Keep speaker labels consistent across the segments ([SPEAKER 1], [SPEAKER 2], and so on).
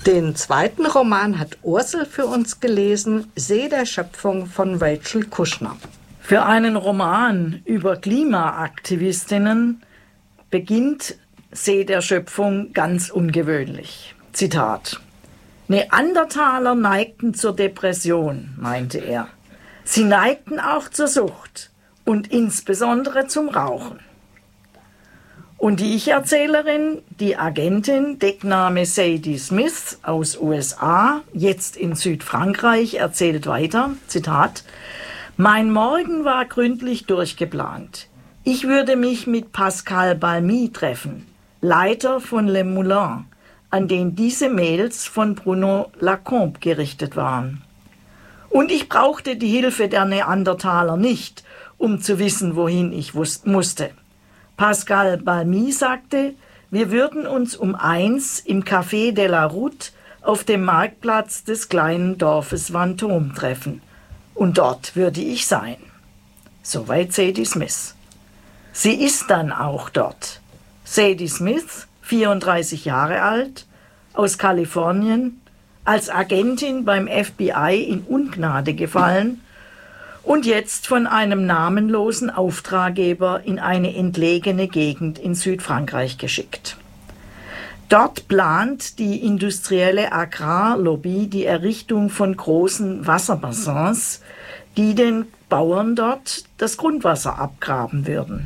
[SPEAKER 1] Den zweiten Roman hat Ursel für uns gelesen, See der Schöpfung von Rachel Kushner.
[SPEAKER 2] Für einen Roman über Klimaaktivistinnen beginnt See der Schöpfung ganz ungewöhnlich. Zitat: Neandertaler neigten zur Depression, meinte er. Sie neigten auch zur Sucht und insbesondere zum Rauchen. Und die Ich-Erzählerin, die Agentin, Deckname Sadie Smith aus USA, jetzt in Südfrankreich, erzählt weiter, Zitat: Mein Morgen war gründlich durchgeplant. Ich würde mich mit Pascal Balmy treffen, Leiter von Le Moulin, an den diese Mails von Bruno Lacombe gerichtet waren. Und ich brauchte die Hilfe der Neandertaler nicht, um zu wissen, wohin ich musste. Pascal Balmy sagte, wir würden uns um 1 im Café de la Route auf dem Marktplatz des kleinen Dorfes Vanthome treffen. Und dort würde ich sein. Soweit Sadie Smith. Sie ist dann auch dort. Sadie Smith, 34 Jahre alt, aus Kalifornien, als Agentin beim FBI in Ungnade gefallen und jetzt von einem namenlosen Auftraggeber in eine entlegene Gegend in Südfrankreich geschickt. Dort plant die industrielle Agrarlobby die Errichtung von großen Wasserbassins, die den Bauern dort das Grundwasser abgraben würden.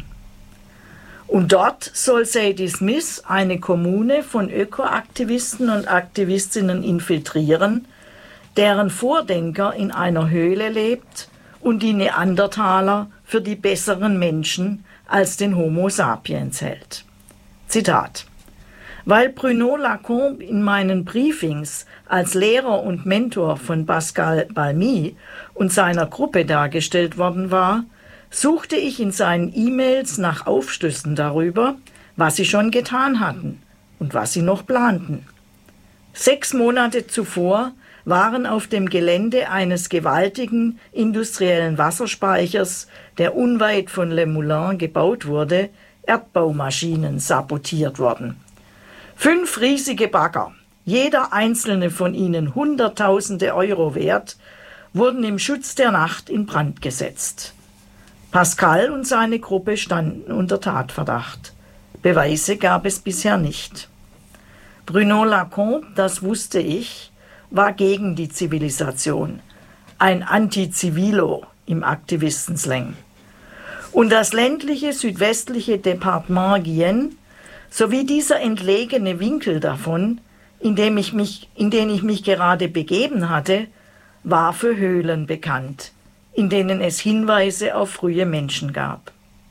[SPEAKER 2] Und dort soll Sadie Smith eine Kommune von Ökoaktivisten und Aktivistinnen infiltrieren, deren Vordenker in einer Höhle lebt und die Neandertaler für die besseren Menschen als den Homo sapiens hält. Zitat: Weil Bruno Lacombe in meinen Briefings als Lehrer und Mentor von Pascal Balmy und seiner Gruppe dargestellt worden war, suchte ich in seinen E-Mails nach Aufschlüssen darüber, was sie schon getan hatten und was sie noch planten. 6 Monate zuvor waren auf dem Gelände eines gewaltigen industriellen Wasserspeichers, der unweit von Le Moulin gebaut wurde, Erdbaumaschinen sabotiert worden. 5 riesige Bagger, jeder einzelne von ihnen Hunderttausende Euro wert, wurden im Schutz der Nacht in Brand gesetzt. Pascal und seine Gruppe standen unter Tatverdacht. Beweise gab es bisher nicht. Bruno Lacombe, das wusste ich, war gegen die Zivilisation, ein Anti-Civilo im Aktivistenslang. Und das ländliche südwestliche Departement Guyenne sowie dieser entlegene Winkel davon, in den ich mich gerade begeben hatte, war für Höhlen bekannt, in denen es Hinweise auf frühe Menschen gab.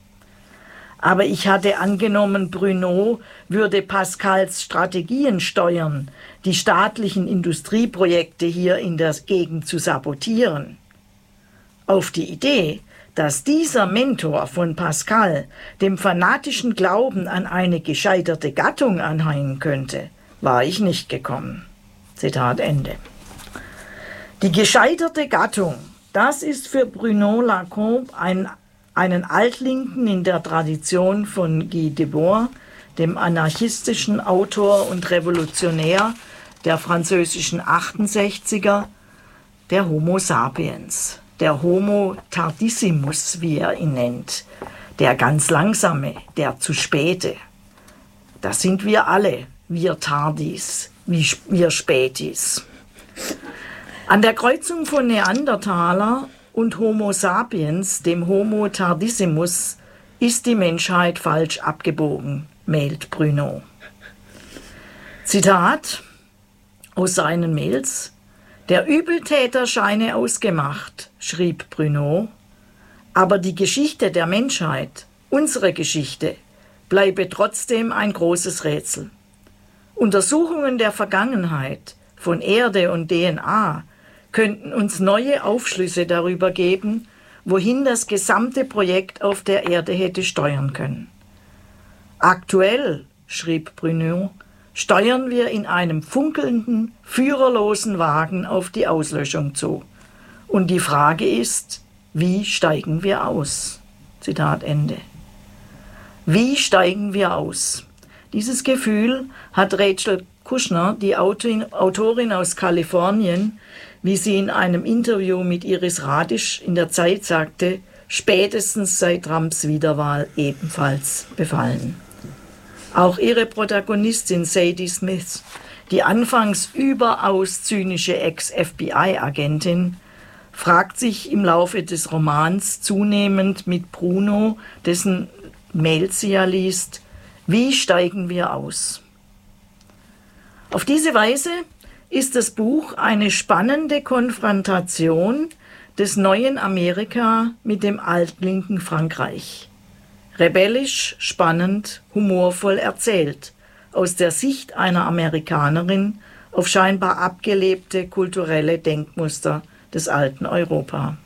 [SPEAKER 2] Aber ich hatte angenommen, Bruno würde Pascals Strategien steuern, die staatlichen Industrieprojekte hier in der Gegend zu sabotieren. Auf die Idee, dass dieser Mentor von Pascal dem fanatischen Glauben an eine gescheiterte Gattung anhängen könnte, war ich nicht gekommen. Zitat Ende. Die gescheiterte Gattung, das ist für Bruno Lacombe einen Altlinken in der Tradition von Guy Debord, dem anarchistischen Autor und Revolutionär der französischen 68er, der Homo sapiens, der Homo tardissimus, wie er ihn nennt, der ganz Langsame, der zu Späte. Das sind wir alle, wir Tardis, wir Spätis. An der Kreuzung von Neandertaler und Homo sapiens, dem Homo tardissimus, ist die Menschheit falsch abgebogen, mailt Bruno. Zitat aus seinen Mails: Der Übeltäter scheine ausgemacht, schrieb Bruno, aber die Geschichte der Menschheit, unsere Geschichte, bleibe trotzdem ein großes Rätsel. Untersuchungen der Vergangenheit von Erde und DNA könnten uns neue Aufschlüsse darüber geben, wohin das gesamte Projekt auf der Erde hätte steuern können. Aktuell, schrieb Bruno, steuern wir in einem funkelnden, führerlosen Wagen auf die Auslöschung zu. Und die Frage ist, wie steigen wir aus? Zitat Ende. Wie steigen wir aus? Dieses Gefühl hat Rachel Kushner, die Autorin aus Kalifornien, wie sie in einem Interview mit Iris Radisch in der Zeit sagte, spätestens seit Trumps Wiederwahl ebenfalls befallen. Auch ihre Protagonistin Sadie Smith, die anfangs überaus zynische Ex-FBI-Agentin, fragt sich im Laufe des Romans zunehmend mit Bruno, dessen Mails sie ja liest, wie steigen wir aus? Auf diese Weise ist das Buch eine spannende Konfrontation des neuen Amerika mit dem altlinken Frankreich. Rebellisch, spannend, humorvoll erzählt, aus der Sicht einer Amerikanerin auf scheinbar abgelebte kulturelle Denkmuster des alten Europa.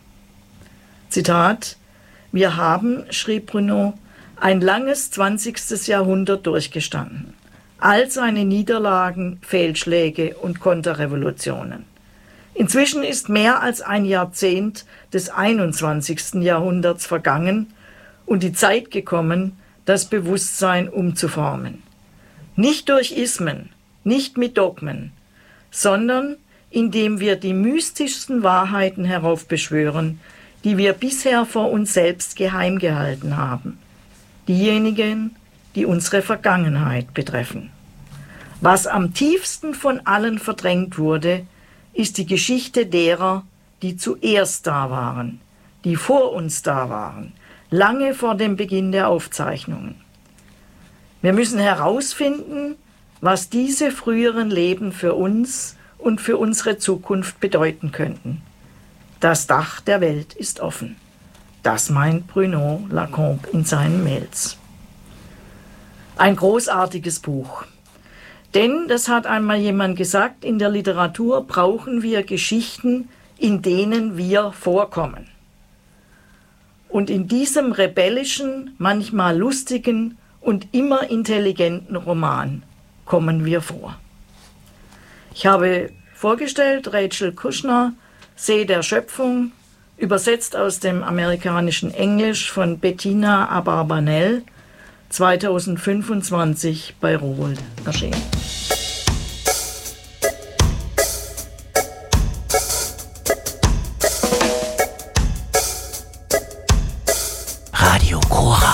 [SPEAKER 2] Zitat: Wir haben, schrieb Bruno, ein langes 20. Jahrhundert durchgestanden. All seine Niederlagen, Fehlschläge und Konterrevolutionen. Inzwischen ist mehr als ein Jahrzehnt des 21. Jahrhunderts vergangen und die Zeit gekommen, das Bewusstsein umzuformen. Nicht durch Ismen, nicht mit Dogmen, sondern indem wir die mystischsten Wahrheiten heraufbeschwören, die wir bisher vor uns selbst geheim gehalten haben. Diejenigen, die unsere Vergangenheit betreffen. Was am tiefsten von allen verdrängt wurde, ist die Geschichte derer, die zuerst da waren, die vor uns da waren, lange vor dem Beginn der Aufzeichnungen. Wir müssen herausfinden, was diese früheren Leben für uns und für unsere Zukunft bedeuten könnten. Das Dach der Welt ist offen. Das meint Bruno Lacombe in seinen Mails. Ein großartiges Buch. Denn, das hat einmal jemand gesagt, in der Literatur brauchen wir Geschichten, in denen wir vorkommen. Und in diesem rebellischen, manchmal lustigen und immer intelligenten Roman kommen wir vor. Ich habe vorgestellt Rachel Kushner, See der Schöpfung, übersetzt aus dem amerikanischen Englisch von Bettina Abarbanel, 2025 bei Rowohlt erschienen.